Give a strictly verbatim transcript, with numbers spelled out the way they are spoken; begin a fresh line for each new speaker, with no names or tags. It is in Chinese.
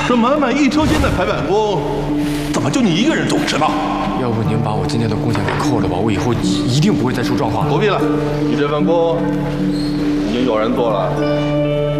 这满满一车间的排版工，怎么就你一个人总迟到？
要不您把我今天的工钱给扣了吧，我以后一定不会再出状况。
不必了，你这份工已经有人做了。